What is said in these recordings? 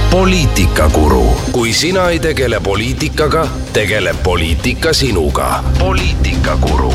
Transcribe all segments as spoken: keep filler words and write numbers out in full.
Poliitikakuru. Kui sina ei tegele poliitikaga, tegele poliitika sinuga. Poliitikakuru.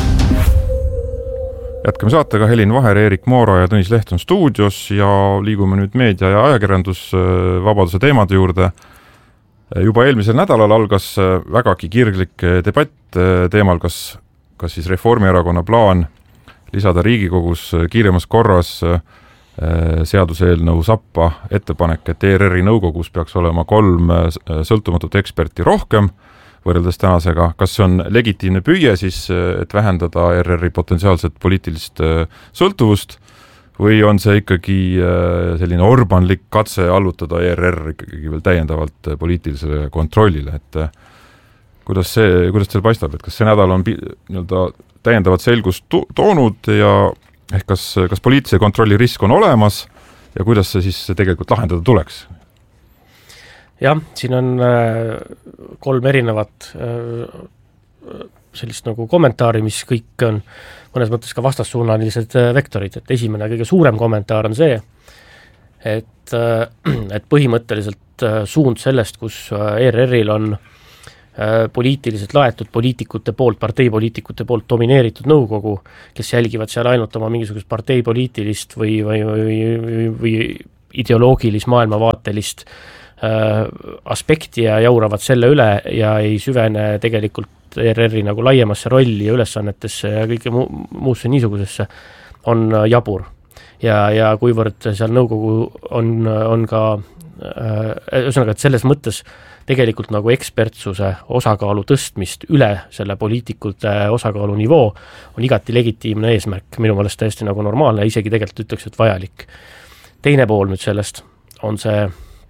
Jätkame saatega. Helin Vaher, Erik Moora ja Tõnis Leht on stuudios ja liigume nüüd meedia ja ajakirjandusvabaduse teemade juurde. Juba eelmisel nädalal algas vägagi kirglik debatt teemal, kas, kas siis Reformierakonna plaan lisada Riigikogus kiiremas korras seaduseelnõu sappa ettepanek, et E R R-i nõukogus peaks olema kolm sõltumatut eksperti rohkem võrreldes tänasega. Kas see on legitiimne püüe siis, et vähendada E R R-i potentsiaalset poliitilist sõltuvust või on see ikkagi selline orbanlik katse allutada E R R ikkagi veel täiendavalt poliitilisele kontrollile, et kuidas see, kuidas teil paistab, et kas see nädal on nii-öelda täiendavat selgust toonud ja ehk kas, kas poliitilise kontrolli risk on olemas ja kuidas see siis tegelikult lahendada tuleks? Jah, siin on kolm erinevat sellist nagu kommentaari, mis kõik on mõnes mõttes ka vastassuunalised vektorid. Et esimene kõige suurem kommentaar on see, et, et põhimõtteliselt suund sellest, kus E R R-il on poliitiliselt laetud poliitikute poolt, parteipoliitikute poolt domineeritud nõukogu, kes jälgivad seal ainult oma mingisugust parteipoliitilist või, või, või, või ideoloogilist maailmavaatelist äh, aspekti ja jauravad selle üle ja ei süvene tegelikult E R R-i nagu laiemasse rolli ja ülesannetesse ja kõike muu, muusse niisugusesse, on jabur. Ja, ja kuivõrd seal nõukogu on, on ka äh, ühesõnaga, et selles mõttes tegelikult nagu ekspertsuse osakaalu tõstmist üle selle poliitikute osakaalu nivoo on igati legitiimne eesmärk, minu meelest täiesti nagu normaalne, isegi tegelikult ütleks, et vajalik. Teine pool nüüd sellest on see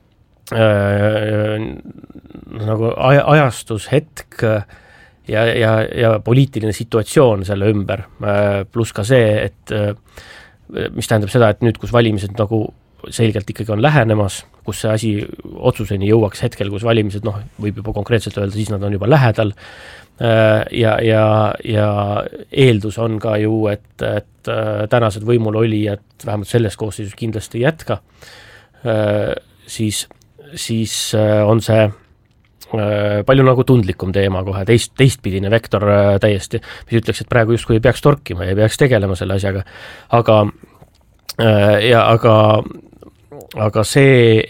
äh, nagu aj- ajastus, hetk ja, ja, ja poliitiline situatsioon selle ümber, äh, pluss ka see, et äh, mis tähendab seda, et nüüd, kus valimised nagu selgelt ikkagi on lähenemas, kus see asi otsuseni jõuaks hetkel, kus valimised, noh, võib juba konkreetselt öelda, siis nad on juba lähedal ja, ja, ja eeldus on ka ju, et, et tänased võimul olijad vähemalt selles koosseisus kindlasti ei jätka, siis, siis on see palju nagu tundlikum teema kohe, teist, teistpidine vektor täiesti, mis ütleks, et praegu justkui ei peaks torkima ja ei peaks tegelema selle asjaga, aga ja aga aga see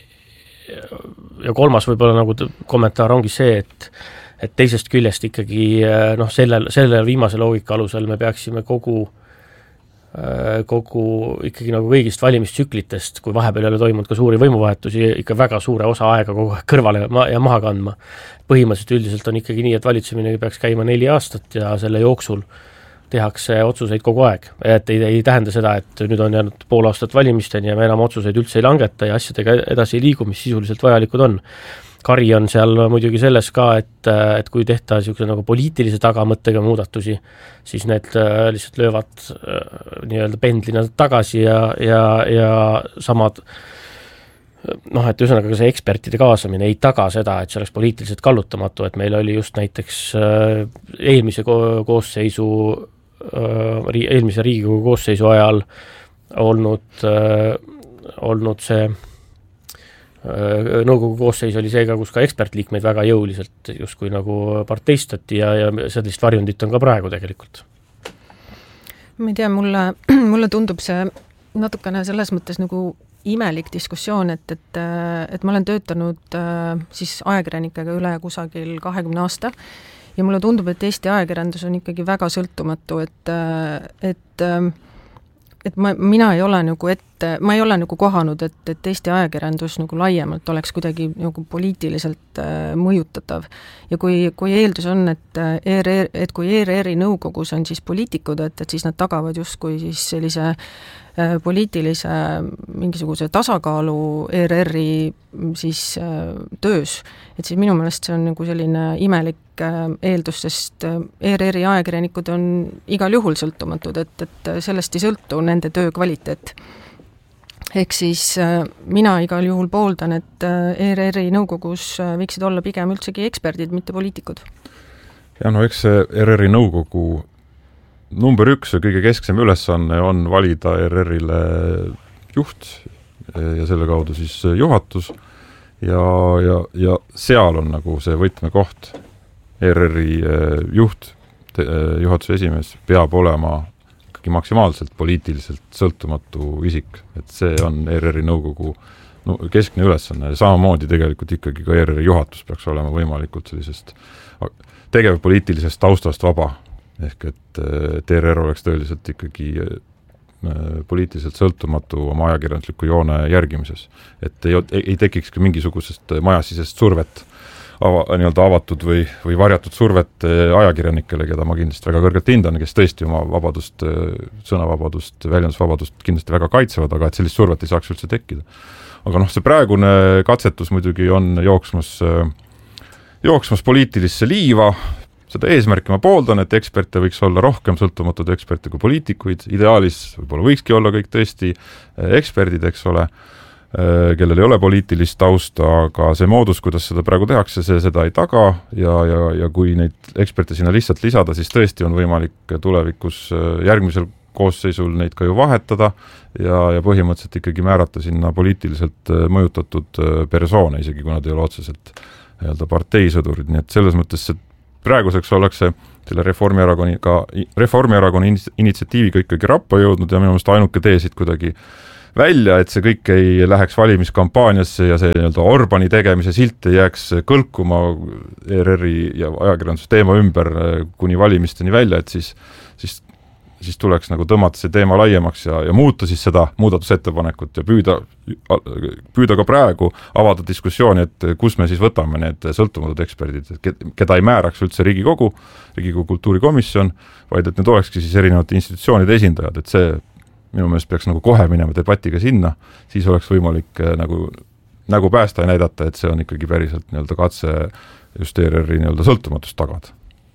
ja kolmas võib-olla nagu kommentaar ongi see, et, et teisest küljest ikkagi noh, sellel, sellel viimase loogika alusel me peaksime kogu, kogu ikkagi nagu kõigist valimistsüklitest, kui vahepeal ei ole toimunud ka suuri võimuvahetusi, ikka väga suure osa aega kogu kõrvale ja maha kandma. Põhimõtteliselt üldiselt on ikkagi nii, et valitsemine peaks käima neli aastat ja selle jooksul tehakse otsuseid kogu aeg, et ei, ei tähenda seda, et nüüd on jäänud pool aastat valimisteni ja me enam otsuseid üldse ei langeta ja asjadega edasi ei liigu, mis sisuliselt vajalikud on. Kari on seal muidugi selles ka, et, et kui tehta niisuguse nagu poliitilise tagamõttega muudatusi, siis need lihtsalt löövad nii-öelda pendlina tagasi ja, ja, ja samad noh, et ühesõnaga see ekspertide kaasamine ei taga seda, et see oleks poliitiliselt kallutamatu, et meil oli just näiteks eelmise koosseisu eelmise Riigikogu koosseisu ajal olnud, olnud see nõukogu koosseis oli seega, kus ka ekspertliikmeid väga jõuliselt justkui nagu parteistati ja, ja sellist varjundit on ka praegu tegelikult. Ma ei tea, mulle, mulle tundub see natukene selles mõttes nagu imelik diskussioon, et, et, et ma olen töötanud siis ajakirjanikega üle kusagil kahekümne aasta ja mulle tundub, et Eesti ajakirjandus on ikkagi väga sõltumatu, et, et, et ma, mina ei ole nagu ette, ma ei ole nagu kohanud, et, et Eesti ajakirjandus nagu laiemalt oleks kuidagi nagu poliitiliselt mõjutatav. Ja kui, kui eeldus on, et, E R R, et kui E R R-i nõukogus on siis poliitikud, et, et siis nad tagavad justkui siis sellise poliitilise mingisuguse tasakaalu E R R-i siis töös, et siis minu meelest see on nagu selline imelik eeldus, sest E R R-i ajakirjanikud on igal juhul sõltumatud, et, et sellest ei sõltu nende töö kvaliteet. Ehk siis mina igal juhul pooldan, et E R R-i nõukogus võiksid olla pigem üldsegi eksperdid, mitte poliitikud. Ja no eks see E R R-i nõukogu number üks ja kõige kesksem ülesanne on valida E R R-ile juht ja selle kaudu siis juhatus ja, ja, ja seal on nagu see võtmekoht. E R R-i juht, juhatuse esimees peab olema ikkagi maksimaalselt poliitiliselt sõltumatu isik, et see on E R R-i nõukogu no, keskne ülesanne ja samamoodi tegelikult ikkagi ka E R R-i juhatus peaks olema võimalikult sellisest tegevpoliitilisest taustast vaba, ehk et, et E R R oleks tõeliselt ikkagi poliitiliselt sõltumatu oma ajakirjandusliku joone järgimises, et ei, ei tekiks ka mingisugusest majasisest survet ava, nii-öelda avatud või, või varjatud survet ajakirjanikele, keda ma kindlasti väga kõrgelt hindan, kes tõesti oma vabadust, sõnavabadust, väljendusvabadust kindlasti väga kaitsevad, aga et sellist survet ei saaks üldse tekkida. Aga noh, see praegune katsetus muidugi on jooksmas, jooksmas poliitilisse liiva, seda eesmärki ma pooldan, et eksperte võiks olla rohkem sõltumatud eksperte kui poliitikuid, ideaalis võib-olla võikski olla kõik tõesti eksperdid, eks ole, kellel ei ole poliitilist tausta, aga see moodus, kuidas seda praegu tehakse, see seda ei taga ja, ja, ja kui neid eksperte sinna lihtsalt lisada, siis tõesti on võimalik tulevikus järgmisel koosseisul neid ka ju vahetada ja, ja põhimõtteliselt ikkagi määrata sinna poliitiliselt mõjutatud persoone, isegi kui nad ei ole otseselt nii-öelda parteisõdurid, nii et selles mõttes see praeguseks ollakse selle Reformierakonna, Reformierakonna initsiatiiviga ikkagi rappa jõudnud ja minu meelest ainuke tee siit kuidagi välja, et see kõik ei läheks valimiskampaaniasse ja see nii-öelda Orbani tegemise silt ei jääks kõlkuma E R R-i ja ajakirjandusteema ümber kuni valimisteni välja, et siis, siis, siis tuleks nagu tõmmata see teema laiemaks ja, ja muuta siis seda muudatusettepanekut ja püüda, püüda ka praegu avada diskussiooni, et kus me siis võtame need sõltumatud eksperdid, keda ei määraks üldse Riigikogu, Riigikogu kultuurikomisjon, vaid et need olekski siis erinevate institutsioonide esindajad, et see minu meelest peaks nagu kohe minema debatiga sinna, siis oleks võimalik nagu, nagu päästa ja näidata, et see on ikkagi päriselt nii-öelda katse just E R R-i nii-öelda sõltumatust tagada.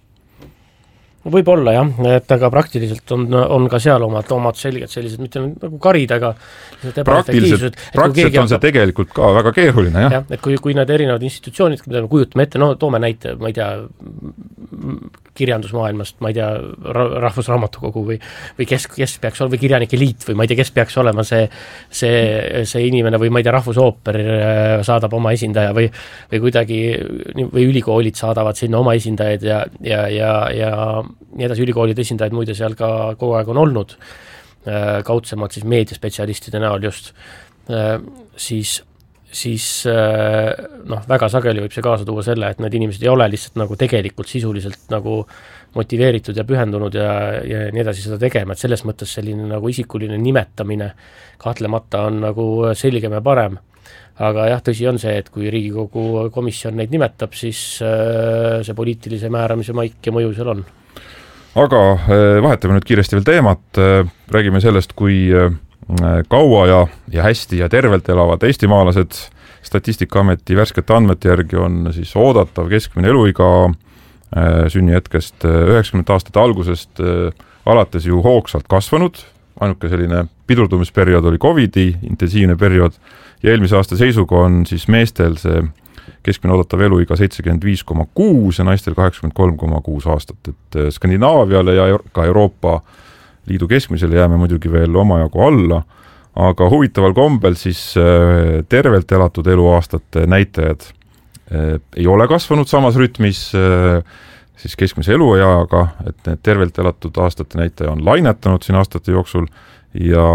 Võib-olla jah, et aga praktiliselt on, on ka seal omad, omad selged sellised, mitte nagu karid, aga praktiliselt, praktiliselt on see hakkab, tegelikult ka väga keeruline, jah. jah, et kui, kui need erinevad institutsioonid, mida me kujutame ette, no toome näite, ma ei tea, kirjandusmaailmast, ma ei tea, Rahvusraamatukogu või, või kes, kes peaks olema, või Kirjanike Liit või ma ei tea, kes peaks olema see, see, see inimene või ma ei tea, Rahvusooper saadab oma esindaja või, või kuidagi, või ülikoolid saadavad sinna oma esindajaid ja, ja, ja, ja nii edasi, ülikoolide esindajaid muide seal ka kogu aeg on olnud, kaudsemalt siis meediaspetsialistide näol just, siis, siis noh, väga sageli võib see kaasa tuua selle, et need inimesed ei ole lihtsalt nagu tegelikult sisuliselt nagu motiveeritud ja pühendunud ja, ja nii edasi seda tegema, et selles mõttes selline nagu isikuline nimetamine kahtlemata on nagu selgem ja parem. Aga jah, tõsi on see, et kui Riigikogu komisjon neid nimetab, siis see poliitilise määramise maik ja mõju seal on. Aga vahetame nüüd kiiresti veel teemat, räägime sellest, kui kaua ja, ja hästi ja tervelt elavad eestimaalased. Statistikaameti värskete andmete järgi on siis oodatav keskmine eluiga sünnihetkest üheksakümnendate aastate algusest alates ju hoogsalt kasvanud, ainuke selline pidurdumisperiood oli Covidi intensiivne periood ja eelmise aasta seisuga on siis meestel see keskmine oodatav eluiga seitsekümmend viis koma kuus ja naistel kaheksakümmend kolm koma kuus aastat, et Skandinaaviale ja ka Euroopa Liidu keskmisele jääme muidugi veel omajagu alla, aga huvitaval kombel siis tervelt elatud eluaastate näitajad ei ole kasvanud samas rütmis siis keskmise elueaga, et need tervelt elatud aastate näitaja on lainetanud siin aastate jooksul ja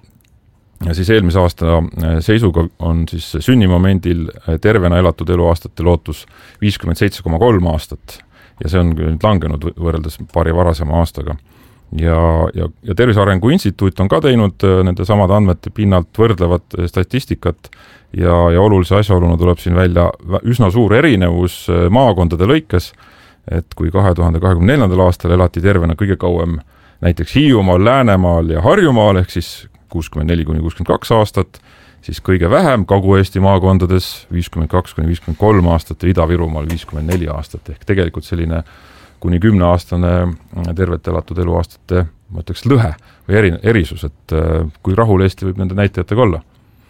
Ja siis eelmise aasta seisuga on siis sünnimomendil tervena elatud eluaastate lootus viiskümmend seitse koma kolm aastat ja see on nüüd langenud võrreldes paari varasema aastaga. Ja, ja, ja Tervise Arengu Instituut on ka teinud nende samade andmete pinnalt võrdlevat statistikat ja, ja olulise asjaoluna tuleb siin välja üsna suur erinevus maakondade lõikes, et kui kahe tuhande kahekümne neljandal aastal elati tervena kõige kauem näiteks Hiiumaal, Läänemaal ja Harjumaal ehk siis kuuskümmend neli kuni kuuskümmend kaks aastat, siis kõige vähem Kagu-Eesti maakondades viiskümmend kaks kuni viiskümmend kolm aastat ja Ida-Virumaal viiskümmend neli aastat, ehk tegelikult selline kuni kümne aastane tervelt elatud eluaastate, ma ütleks, lõhe või eri, erisus, et kui rahul Eesti võib nende näitajatega olla?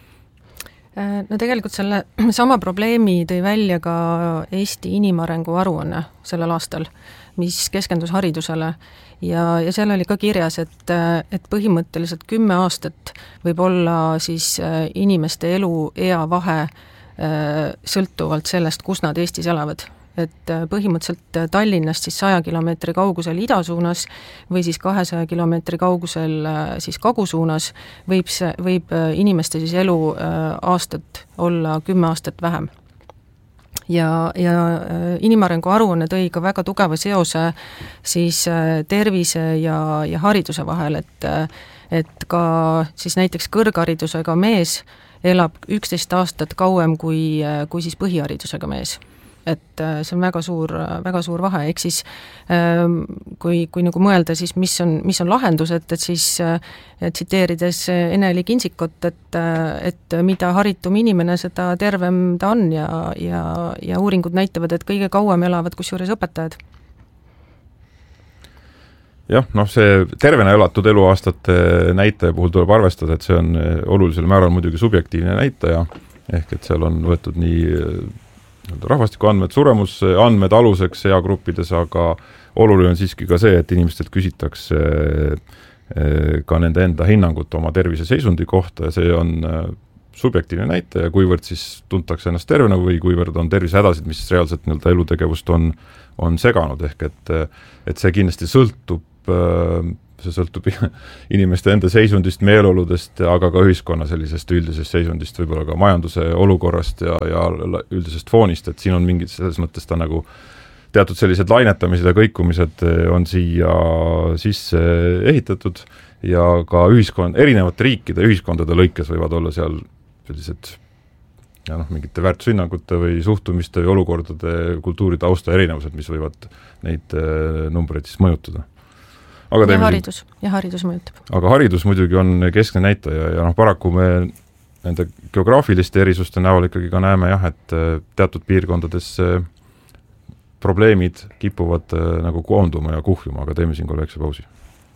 No tegelikult selle sama probleemi tõi välja ka Eesti inimarengu aruanne sellel aastal, mis keskendus haridusele ja, ja seal oli ka kirjas, et, et põhimõtteliselt kümme aastat võib olla siis inimeste elu ea vahe sõltuvalt sellest, kus nad Eestis elavad. Et põhimõtteliselt Tallinnast siis saja kilomeetri kaugusel ida suunas või siis kahesaja kilomeetri kaugusel siis kagu suunas võib, see, võib inimeste siis elu aastat olla kümme aastat vähem. Ja, ja inimarengu aruanne tõi ka väga tugeva seose siis tervise ja, ja hariduse vahel, et, et ka siis näiteks kõrgharidusega mees elab üksteist aastat kauem kui, kui siis põhiharidusega mees. Et see on väga suur, väga suur vahe, ehk siis kui, kui nagu mõelda, siis mis on, mis on lahendus, et, et siis tsiteerides Ene-Li Kinsikut, et, et mida haritum inimene, seda tervem ta on ja, ja, ja uuringud näitavad, et kõige kauem elavad kusjuures õpetajad. Jah, noh see tervena elatud eluaastate näitaja puhul tuleb arvestada, et see on olulisel määral muidugi subjektiivne näitaja, ehk et seal on võetud nii rahvastiku andmed, suremus andmed aluseks eagruppides, aga oluline on siiski ka see, et inimestelt küsitakse ka nende enda hinnangut oma tervise seisundi kohta ja see on subjektiivne näitaja, kuivõrd siis tuntakse ennast tervena või kuivõrd on tervisehädasid, mis reaalselt nii-öelda elutegevust on, on seganud, ehk et, et see kindlasti sõltub see sõltub inimeste enda seisundist, meeleoludest, aga ka ühiskonna sellisest üldisest seisundist, võib-olla ka majanduse olukorrast ja, ja üldisest foonist, et siin on mingid selles mõttes ta nagu teatud sellised lainetamised ja kõikumised on siia sisse ehitatud ja ka ühiskond, erinevate riikide ühiskondade lõikes võivad olla seal sellised ja noh, mingite väärtushinnangute või suhtumiste või olukordade kultuuride austa erinevused, mis võivad neid numbreid siis mõjutada. Aga ja haridus, ja haridus mõjutab. Aga haridus muidugi on keskne näitaja ja noh, paraku me nende geograafiliste erisuste näol ikkagi ka näeme jah, et teatud piirkondades probleemid kipuvad nagu koonduma ja kuhjuma, aga teeme siin kohe väikse pausi.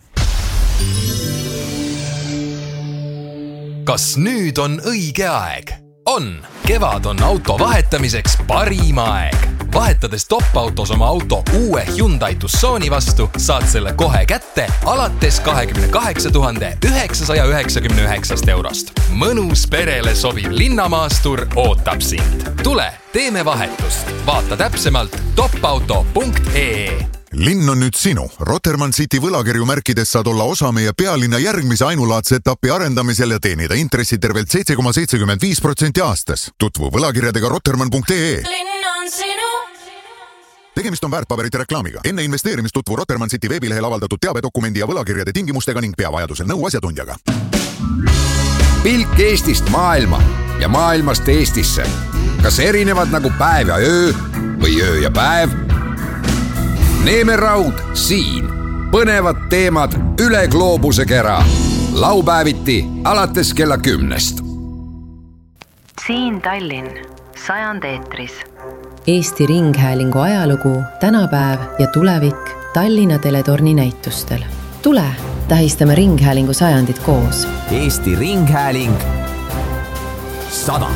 Kas nüüd on õige aeg? On! Kevad on auto vahetamiseks parim aeg. Vahetades top-autos oma auto uue Hyundai Tucsoni vastu, saad selle kohe kätte alates kakskümmend kaheksa tuhande üheksasaja üheksakümne üheksa eurost. Mõnus perele sobiv linnamaastur ootab sind. Tule, teeme vahetust. Vaata täpsemalt topauto punkt ee. Linn on nüüd sinu. Rotermann City võlakirju märkides saad olla osa meie pealinna järgmise ainulaadse etapi arendamisel ja teenida intressi tervelt seitse koma seitsekümmend viis protsenti aastas. Tutvu võlakirjadega rotermann punkt ee. Linn on sinu. Tegemist on väärtpaberite reklaamiga. Enne investeerimist tutvu Rotermann City veebilehel avaldatud teabedokumendi ja võlakirjade tingimustega ning pea vajadusel nõu asjatundjaga. Pilk Eestist maailma ja maailmast Eestisse. Kas erinevad nagu päev ja öö või öö ja päev? Neeme Raud siin. Põnevad teemad üle gloobuse kera. Laupäeviti alates kella kümnest. Siin Tallinn, sajand eetris. Eesti Ringhäälingu ajalugu, tänapäev ja tulevik Tallinna teletorni näitustel. Tule, tähistame Ringhäälingu sajandit koos. Eesti Ringhääling sada.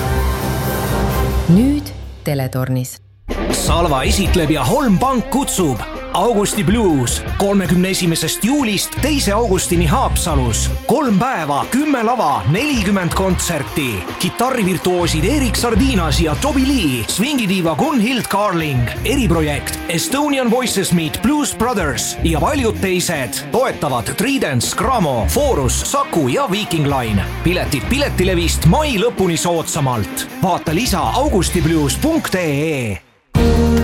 Nüüd teletornis. Salva esitleb ja Holm Pank kutsub Augusti Blues kolmekümne esimesest juulist teise augustini Haapsalus. Kolm päeva, kümme lava, nelikümmend kontserti. Kitarrivirtuoosid Erik Sardinas ja Toby Lee, swingidiiva Gunhild Carling, eriprojekt Estonian Voices Meet Blues Brothers ja paljud teised. Toetavad Tridents, Gramo, Forus, Saku ja Viking Line. Piletid piletilevist mai lõpuni soodsamalt. Vaata lisa augustiblues punkt ee.